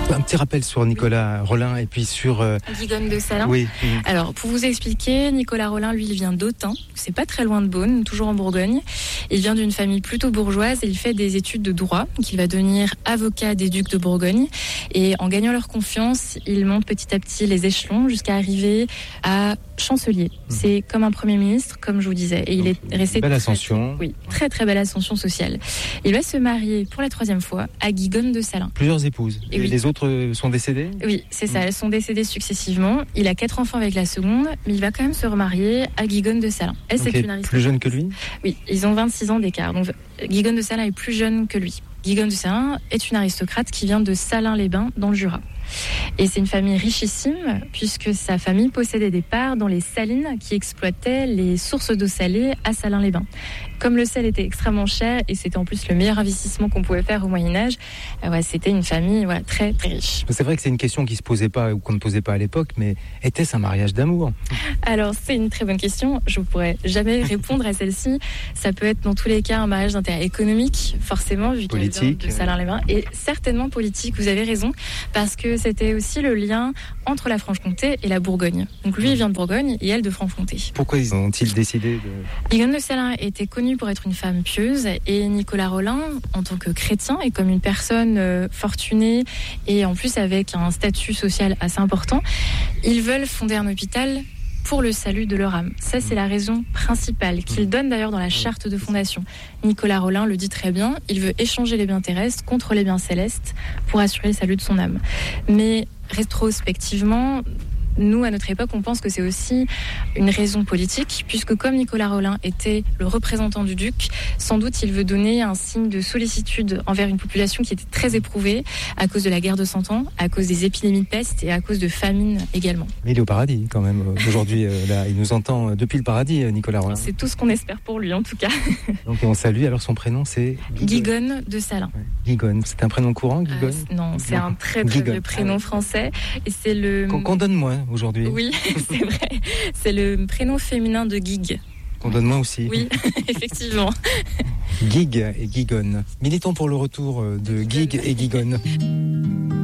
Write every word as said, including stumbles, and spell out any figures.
Un petit rappel sur Nicolas Rolin et puis sur... Euh... Guigonne de Salins. Oui. Alors, pour vous expliquer, Nicolas Rolin, lui, il vient d'Autun. C'est pas très loin de Beaune, toujours en Bourgogne. Il vient d'une famille plutôt bourgeoise et il fait des études de droit. Donc, il va devenir avocat des ducs de Bourgogne. Et en gagnant leur confiance, il monte petit à petit les échelons jusqu'à arriver à chancelier. Mmh. C'est comme un premier ministre, comme je vous disais. Et il Donc, est resté... Belle très, ascension. Oui, très très belle ascension sociale. Il va se marier pour la troisième fois à Guigonne de Salins. Plusieurs épouses. Et, et oui. Les autres sont décédées ? Oui, c'est ça. Elles sont décédées successivement. Il a quatre enfants avec la seconde, mais il va quand même se remarier à Guigonne de Salins. Elle, okay. c'est une aristocrate. Plus jeune que lui ? Oui, ils ont vingt-six ans d'écart. Donc, Guigonne de Salins est plus jeune que lui. Guigonne de Salins est une aristocrate qui vient de Salins-les-Bains, dans le Jura. Et c'est une famille richissime, puisque sa famille possédait des parts dans les salines qui exploitaient les sources d'eau salée à Salins-les-Bains. Comme le sel était extrêmement cher, et c'était en plus le meilleur investissement qu'on pouvait faire au Moyen-Âge, euh, ouais, c'était une famille ouais, très, très riche. C'est vrai que c'est une question qui ne se posait pas, ou qu'on ne posait pas à l'époque, mais était-ce un mariage d'amour ? Alors, c'est une très bonne question. Je ne pourrais jamais répondre à celle-ci. Ça peut être dans tous les cas un mariage d'intérêt économique, forcément, vu qu'elle vient de Salins-les-Bains, et certainement politique, vous avez raison, parce que c'était aussi le lien entre la Franche-Comté et la Bourgogne. Donc lui, il vient de Bourgogne et elle de Franche-Comté. Pourquoi ils ont-ils décidé de... Guigonne de Salins était connue pour être une femme pieuse et Nicolas Rolin, en tant que chrétien et comme une personne euh, fortunée et en plus avec un statut social assez important, ils veulent fonder un hôpital pour le salut de leur âme. Ça, c'est la raison principale qu'il donne d'ailleurs dans la charte de fondation. Nicolas Rolin le dit très bien, il veut échanger les biens terrestres contre les biens célestes pour assurer le salut de son âme. Mais rétrospectivement, nous, à notre époque, on pense que c'est aussi une raison politique, puisque comme Nicolas Rolin était le représentant du duc, sans doute il veut donner un signe de sollicitude envers une population qui était très éprouvée à cause de la guerre de Cent Ans, à cause des épidémies de peste et à cause de famine également. Mais il est au paradis quand même aujourd'hui. Là, il nous entend depuis le paradis, Nicolas Rolin. C'est tout ce qu'on espère pour lui en tout cas. Donc on salue. Alors son prénom c'est Guigonne de Salins. Ouais. Guigonne, c'est un prénom courant, Guigonne euh, Non, c'est non. un très très vieux prénom ah, français et c'est le qu'on, qu'on donne moins aujourd'hui. Oui, c'est vrai. C'est le prénom féminin de Guig. Qu'on donne moins aussi. Oui, effectivement. Guig et Guigonne. Militons pour le retour de Guig et Guigonne.